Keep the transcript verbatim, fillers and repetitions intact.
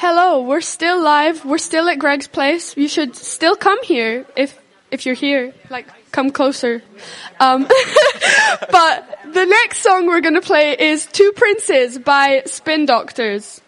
hello, we're still live. We're still at Greg's place. You should still come here if if you're here. Like, come closer. Um, but the next song we're going to play is Two Princes by Spin Doctors.